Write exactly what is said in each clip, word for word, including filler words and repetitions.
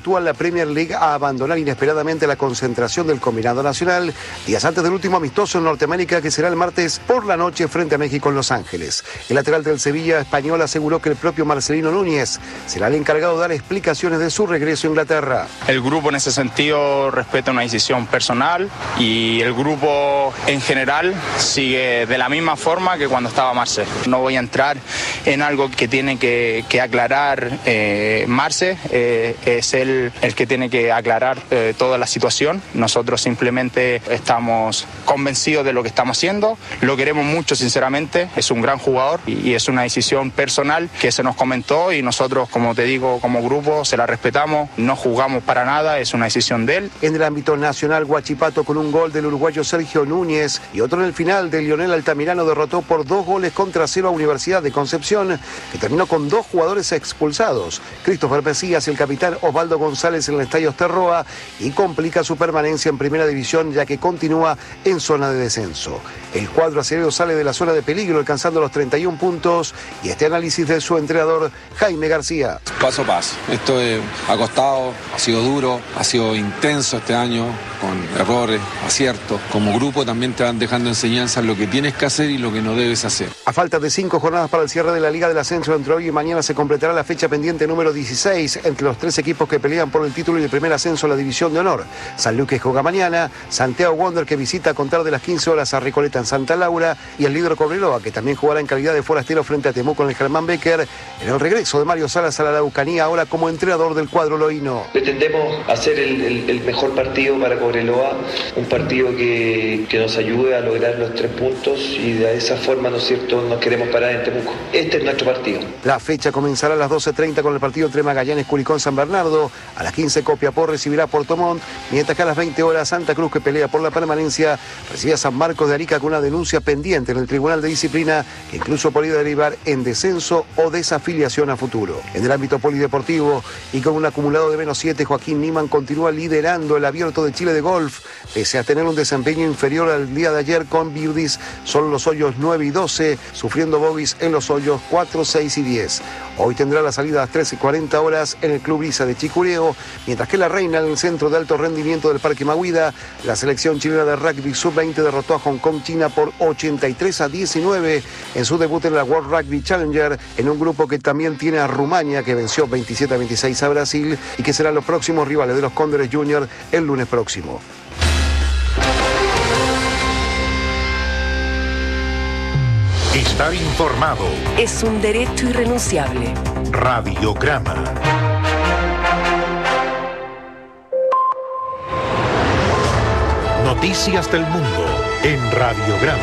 actual la Premier League a abandonar inesperadamente la concentración del combinado nacional días antes del último amistoso en Norteamérica, que será el martes por la noche frente a México en Los Ángeles. El lateral del Sevilla español aseguró que el propio Marcelino Núñez será el encargado de dar explicaciones de su regreso a Inglaterra. El grupo en ese sentido respeta una decisión personal y el grupo en general sigue de la misma forma que cuando estaba Marce. No voy a entrar en algo que tiene que, que aclarar eh, Marce, eh, es él el que tiene que aclarar eh, toda la situación. Nosotros simplemente estamos convencidos de lo que estamos haciendo, lo queremos mucho sinceramente, es un gran jugador y, y es una decisión personal que se nos comentó y nosotros, como te digo, como grupo se la respetamos, no juzgamos para nada, es una decisión de él. En el ámbito nacional, Huachipato con un gol del uruguayo Sergio Núñez y otro en el final de Lionel Altamirano derrotó por dos goles contra cero a Universidad de Concepción, que terminó con dos jugadores expulsados, Christopher Mesías y el capitán Osvaldo González en el Estadio Osterroa, y complica su permanencia en primera división ya que continúa en zona de descenso. El cuadro acerero sale de la zona de peligro alcanzando los treinta y un puntos y este análisis de su entrenador Jaime García. Paso a paso, esto eh, ha costado, ha sido duro, ha sido intenso este año, con errores, aciertos. Como grupo también te van dejando enseñanzas lo que tienes que hacer y lo que no debes hacer. A falta de cinco jornadas para el cierre de la Liga del Ascenso, entre hoy y mañana se completará la fecha pendiente número dieciséis entre los tres equipos que pelean por el título y el primer ascenso a la División de Honor. San Luis, que juega mañana, Santiago Wander, que visita a contar de las quince horas a Recoleta en Santa Laura, y el líder Cobreloa, que también jugará en calidad de forastero frente a Temuco en el Germán Becker, en el regreso de Mario Salas a la Araucanía, ahora como entrenador del cuadro loíno. Pretendemos hacer el, el, el mejor partido para Cobreloa, un partido que, que nos ayude a lograr los tres puntos y de esa forma, ¿no es cierto?, nos queremos parar en Temuco. Este es nuestro partido. La fecha comenzará a las doce treinta con el partido entre Magallanes, Curicó, San Bernardo. A las quince Copiapó recibirá a Puerto Montt, mientras que a las veinte horas Santa Cruz, que pelea por la permanencia, recibe a San Marcos de Arica con una denuncia pendiente en el Tribunal de Disciplina que incluso podría derivar en descenso o desafiliación a futuro. En el ámbito polideportivo y con un acumulado de menos siete, Joaquín Niemann continúa liderando el Abierto de Chile de golf, pese a tener un desempeño inferior al día de ayer con birdies solo los hoyos nueve y doce, sufriendo bogies en los hoyos cuatro, seis y diez. Hoy tendrá la salida a las trece cuarenta horas en el Club Brisa de Chicureo, mientras que la reina en el centro de alto rendimiento del Parque Mahuida, la selección chilena de rugby sub veinte derrotó a Hong Kong, China por ochenta y tres a diecinueve en su debut en la World Rugby Challenger, en un grupo que también tiene a Rumania, que venció veintisiete a veintiséis a Brasil y que serán los próximos rivales de los Cóndores Junior el lunes próximo. Estar informado es un derecho irrenunciable. Radiograma. Noticias del mundo en Radiograma.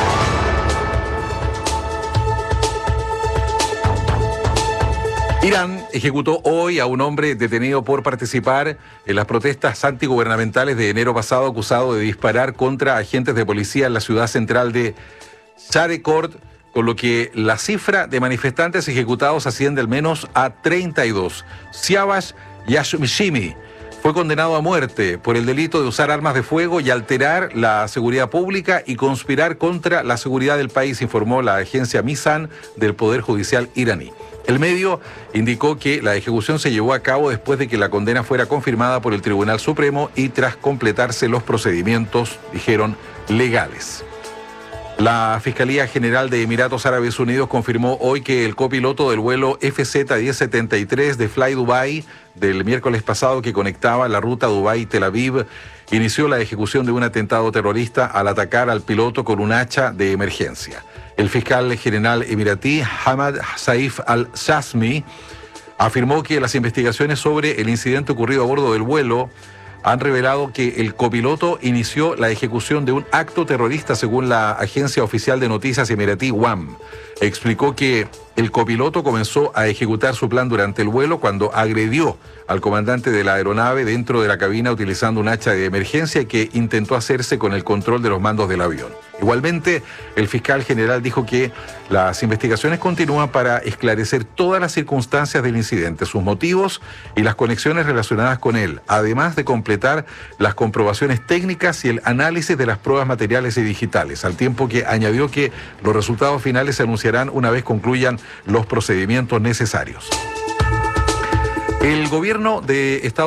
Irán ejecutó hoy a un hombre detenido por participar en las protestas antigubernamentales de enero pasado, acusado de disparar contra agentes de policía en la ciudad central de Sharekord, con lo que la cifra de manifestantes ejecutados asciende al menos a treinta y dos. Siavash Yashmishimi fue condenado a muerte por el delito de usar armas de fuego y alterar la seguridad pública y conspirar contra la seguridad del país, informó la agencia Mizan del Poder Judicial iraní. El medio indicó que la ejecución se llevó a cabo después de que la condena fuera confirmada por el Tribunal Supremo y tras completarse los procedimientos, dijeron, legales. La Fiscalía General de Emiratos Árabes Unidos confirmó hoy que el copiloto del vuelo F Z diez setenta y tres de Fly Dubai del miércoles pasado, que conectaba la ruta Dubái-Tel Aviv, inició la ejecución de un atentado terrorista al atacar al piloto con un hacha de emergencia. El fiscal general emiratí Hamad Saif al-Shasmi afirmó que las investigaciones sobre el incidente ocurrido a bordo del vuelo han revelado que el copiloto inició la ejecución de un acto terrorista, según la agencia oficial de noticias emiratí W A M. Explicó que el copiloto comenzó a ejecutar su plan durante el vuelo cuando agredió al comandante de la aeronave dentro de la cabina utilizando un hacha de emergencia que intentó hacerse con el control de los mandos del avión. Igualmente, el fiscal general dijo que las investigaciones continúan para esclarecer todas las circunstancias del incidente, sus motivos y las conexiones relacionadas con él, además de completar las comprobaciones técnicas y el análisis de las pruebas materiales y digitales, al tiempo que añadió que los resultados finales se anunciarán una vez concluyan los procedimientos necesarios. El gobierno de Estados